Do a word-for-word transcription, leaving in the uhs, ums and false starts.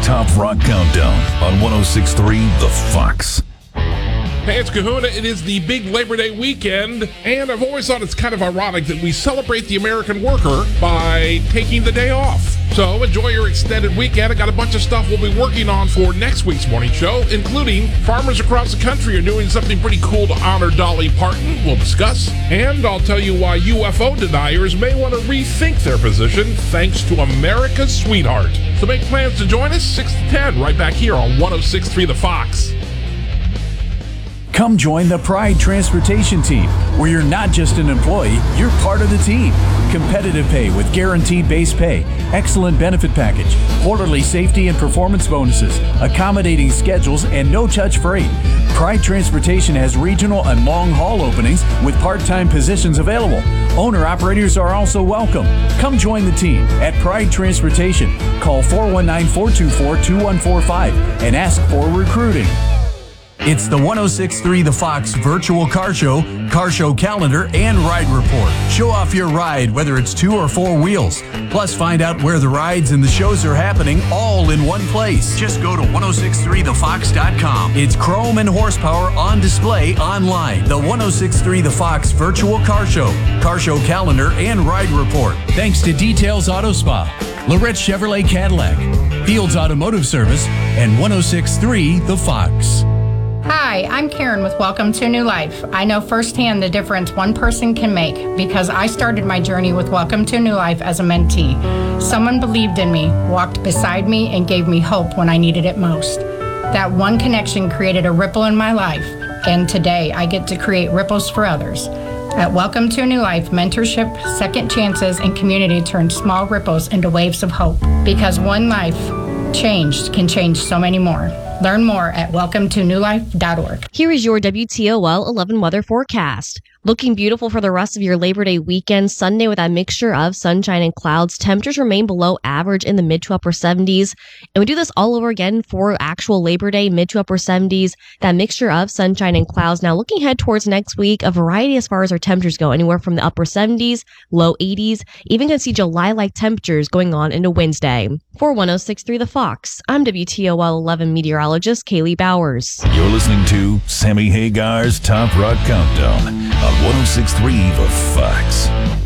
Top Rock Countdown on one oh six point three The Fox. Hey, it's Kahuna. It is the big Labor Day weekend, and I've always thought it's kind of ironic that we celebrate the American worker by taking the day off. So enjoy your extended weekend. I got a bunch of stuff we'll be working on for next week's morning show, including farmers across the country are doing something pretty cool to honor Dolly Parton. We'll discuss. And I'll tell you why U F O deniers may want to rethink their position thanks to America's sweetheart. So make plans to join us six to ten right back here on one oh six point three The Fox. Come join the Pride Transportation Team, where you're not just an employee, you're part of the team. Competitive pay with guaranteed base pay, excellent benefit package, quarterly safety and performance bonuses, accommodating schedules, and no-touch freight. Pride Transportation has regional and long-haul openings with part-time positions available. Owner-operators are also welcome. Come join the team at Pride Transportation. Call four one nine, four two four, two one four five and ask for recruiting. It's the one oh six point three The Fox virtual car show, car show calendar, and ride report. Show off your ride, whether it's two or four wheels. Plus, find out where the rides and the shows are happening all in one place. Just go to one oh six point three the fox dot com. It's chrome and horsepower on display online. The one oh six point three The Fox virtual car show, car show calendar, and ride report. Thanks to Details Auto Spa, Lorette Chevrolet Cadillac, Fields Automotive Service, and one oh six point three The Fox. Hi, I'm Karen with Welcome to a New Life. I know firsthand the difference one person can make because I started my journey with Welcome to a New Life as a mentee. Someone believed in me, walked beside me, and gave me hope when I needed it most. That one connection created a ripple in my life, and today I get to create ripples for others. At Welcome to a New Life, mentorship, second chances, and community turn small ripples into waves of hope. Because one life changed can change so many more. Learn more at welcome to new life dot org. Here is your W T O L eleven weather forecast. Looking beautiful for the rest of your Labor Day weekend. Sunday with that mixture of sunshine and clouds. Temperatures remain below average in the mid to upper seventies. And we do this all over again for actual Labor Day, mid to upper seventies. That mixture of sunshine and clouds. Now looking ahead towards next week, a variety as far as our temperatures go. Anywhere from the upper seventies, low eighties. Even can see July-like temperatures going on into Wednesday. For one oh six point three The Fox, I'm W T O L eleven meteorologist Kaylee Bowers. You're listening to Sammy Hagar's Top Rock Countdown on one oh six point three The Fox.